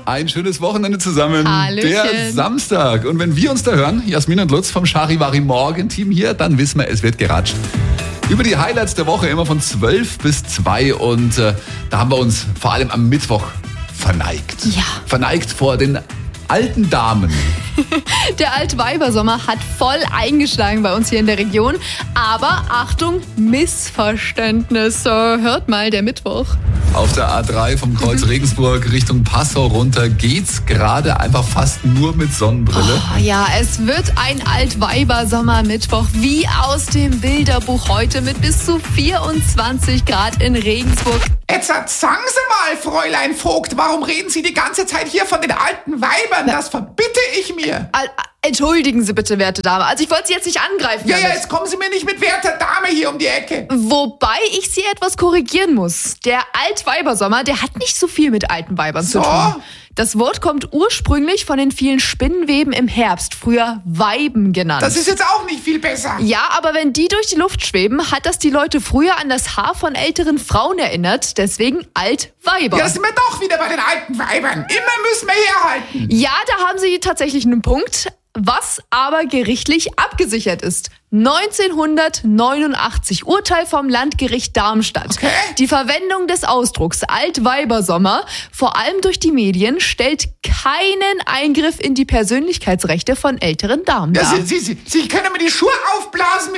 Ein schönes Wochenende zusammen. Hallöchen. Der Samstag. Und wenn wir uns da hören, Jasmin und Lutz vom Charivari Morgen-Team hier, dann wissen wir, es wird geratscht. Über die Highlights der Woche immer von 12 bis 2 und da haben wir uns vor allem am Mittwoch verneigt. Ja. Verneigt vor den alten Damen. Der Altweibersommer hat voll eingeschlagen bei uns hier in der Region. Aber Achtung, Missverständnisse. Hört mal, der Mittwoch. Auf der A3 vom Kreuz Regensburg Richtung Passau runter geht's gerade einfach fast nur mit Sonnenbrille. Oh, ja, es wird ein Altweibersommer-Mittwoch wie aus dem Bilderbuch heute mit bis zu 24 Grad in Regensburg. Jetzt sagen Sie mal, Fräulein Vogt, warum reden Sie die ganze Zeit hier von den alten Weibern? Das verbitte ich mir. Entschuldigen Sie bitte, werte Dame. Also ich wollte Sie jetzt nicht angreifen. Ja, damit. jetzt kommen Sie mir nicht mit werter Dame hier um die Ecke. Wobei ich Sie etwas korrigieren muss. Der Altweibersommer, der hat nicht so viel mit alten Weibern zu tun. Das Wort kommt ursprünglich von den vielen Spinnweben im Herbst, früher Weiben genannt. Das ist jetzt auch nicht viel besser. Ja, aber wenn die durch die Luft schweben, hat das die Leute früher an das Haar von älteren Frauen erinnert. Deswegen Altweiber. Ja, sind wir doch wieder bei den alten Weibern. Immer müssen wir herhalten. Ja, da haben Sie tatsächlich einen Punkt. Was aber gerichtlich abgesichert ist. 1989, Urteil vom Landgericht Darmstadt. Okay. Die Verwendung des Ausdrucks Altweibersommer, vor allem durch die Medien, stellt keinen Eingriff in die Persönlichkeitsrechte von älteren Damen dar. Ja, Sie können mir die Schuhe aufblasen mit